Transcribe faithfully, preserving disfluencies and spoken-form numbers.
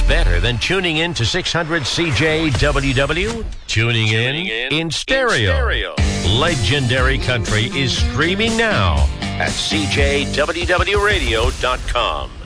better than tuning in to six hundred C J W W? Tuning, tuning in, in in stereo. In stereo. Legendary Country is streaming now at C J W W radio dot com.